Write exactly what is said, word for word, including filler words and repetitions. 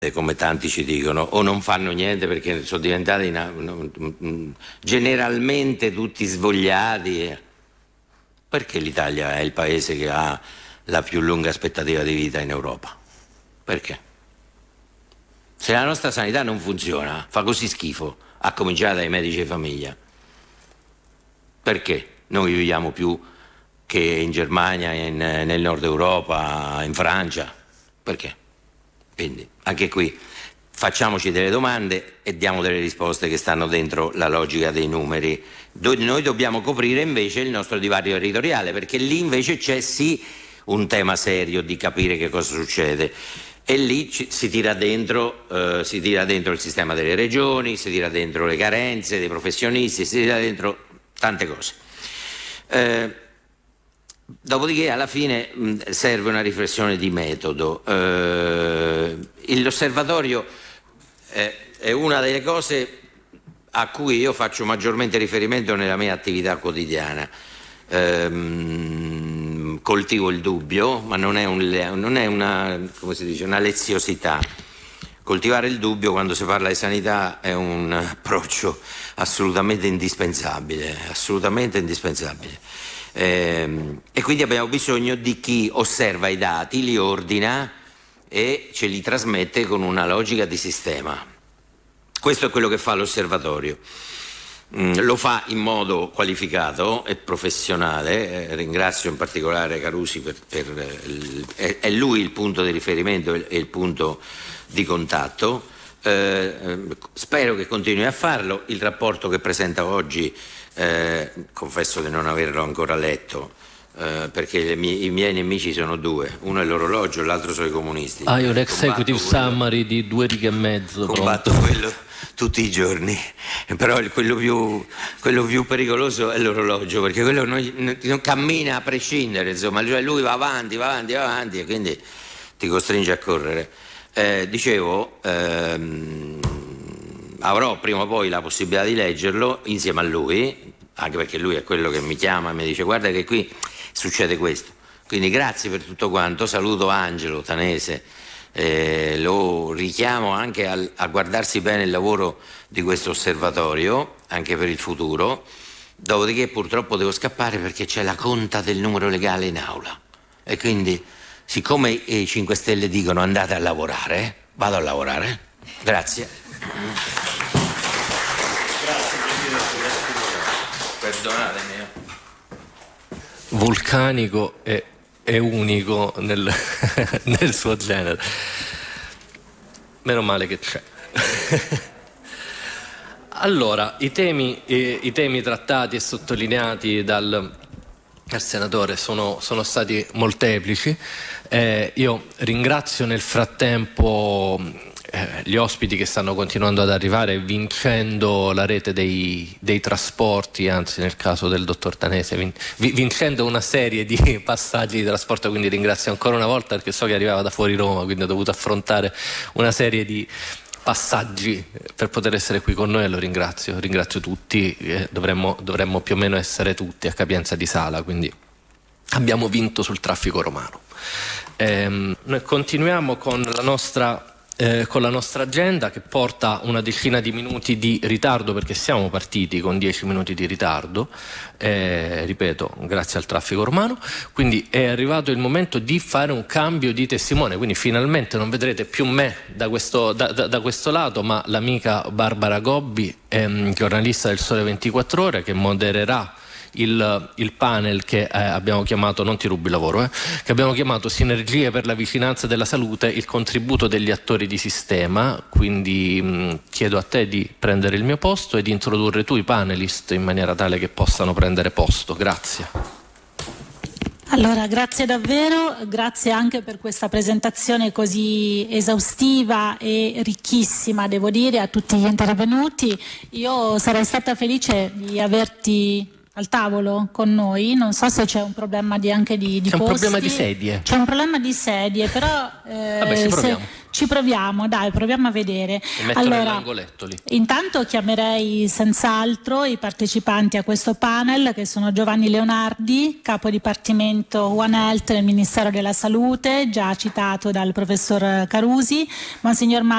come tanti ci dicono, o non fanno niente perché sono diventati una, generalmente tutti svogliati. Perché l'Italia è il paese che ha la più lunga aspettativa di vita in Europa? Perché? Se la nostra sanità non funziona, fa così schifo, a cominciare dai medici di famiglia, perché noi viviamo più che in Germania, in, nel nord Europa, in Francia? Perché? Quindi anche qui facciamoci delle domande e diamo delle risposte che stanno dentro la logica dei numeri. Noi dobbiamo coprire invece il nostro divario territoriale, perché lì invece c'è sì un tema serio di capire che cosa succede, e lì ci, si tira dentro eh, si tira dentro il sistema delle regioni, si tira dentro le carenze dei professionisti, si tira dentro tante cose. Eh, Dopodiché alla fine mh, serve una riflessione di metodo. Eh, l'osservatorio eh, è una delle cose a cui io faccio maggiormente riferimento nella mia attività quotidiana. Eh, coltivo il dubbio, ma non è, un, non è una, come si dice, una leziosità. Coltivare il dubbio quando si parla di sanità è un approccio assolutamente indispensabile, assolutamente indispensabile. Eh, e quindi abbiamo bisogno di chi osserva i dati, li ordina e ce li trasmette con una logica di sistema. Questo è quello che fa l'osservatorio. Mm, lo fa in modo qualificato e professionale. Eh, ringrazio in particolare Carusi per, per il, è, è lui il punto di riferimento e il punto di contatto. Eh, spero che continui a farlo. Il rapporto che presenta oggi, Eh, confesso di non averlo ancora letto, eh, perché mie, i miei nemici sono due, uno è l'orologio e l'altro sono i comunisti. Hai un executive summary di due righe e mezzo. Combatto pronto. Quello tutti i giorni, però il, quello, più, quello più pericoloso è l'orologio, perché quello non, non cammina a prescindere, insomma, cioè lui va avanti, va avanti, va avanti e quindi ti costringe a correre. Eh, dicevo, ehm, avrò prima o poi la possibilità di leggerlo insieme a lui, anche perché lui è quello che mi chiama e mi dice guarda che qui succede questo. Quindi grazie per tutto quanto, saluto Angelo Tanese, eh, lo richiamo anche a, a guardarsi bene il lavoro di questo osservatorio, anche per il futuro. Dopodiché purtroppo devo scappare perché c'è la conta del numero legale in aula e quindi siccome i cinque Stelle dicono andate a lavorare, eh, vado a lavorare. Grazie. Grazie Presidente, perdonatemi. Vulcanico e, e unico nel, nel suo genere. Meno male che c'è. Allora, i temi, i, i temi trattati e sottolineati dal, dal senatore sono, sono stati molteplici. Eh, io ringrazio nel frattempo Eh, gli ospiti che stanno continuando ad arrivare, vincendo la rete dei, dei trasporti, anzi nel caso del dottor Tanese vin, vincendo una serie di passaggi di trasporto, quindi ringrazio ancora una volta perché so che arrivava da fuori Roma, quindi ho dovuto affrontare una serie di passaggi per poter essere qui con noi e lo ringrazio, ringrazio tutti, eh, dovremmo, dovremmo più o meno essere tutti a capienza di sala, quindi abbiamo vinto sul traffico romano. Eh, noi continuiamo con la nostra Eh, con la nostra agenda che porta una decina di minuti di ritardo perché siamo partiti con dieci minuti di ritardo, eh, ripeto, grazie al traffico romano, quindi è arrivato il momento di fare un cambio di testimone, quindi finalmente non vedrete più me da questo, da, da, da questo lato, ma l'amica Barbara Gobbi, ehm, giornalista del Sole ventiquattro Ore, che modererà Il, il panel che eh, abbiamo chiamato, non ti rubi il lavoro, eh, che abbiamo chiamato Sinergie per la vicinanza della salute, il contributo degli attori di sistema, quindi mh, chiedo a te di prendere il mio posto e di introdurre tu i panelist in maniera tale che possano prendere posto. Grazie. Allora, grazie davvero, grazie anche per questa presentazione così esaustiva e ricchissima, devo dire, a tutti gli intervenuti. Io sarei stata felice di averti al tavolo con noi, non so se c'è un problema di, anche di, di c'è posti. un problema di sedie c'è un problema di sedie, però eh, Vabbè, ci se, Ci proviamo, dai, proviamo a vedere. E metterlo allora, nell'angoletto lì. Intanto chiamerei senz'altro i partecipanti a questo panel, che sono Giovanni Leonardi, capo dipartimento One Health del Ministero della Salute, già citato dal professor Carusi, Monsignor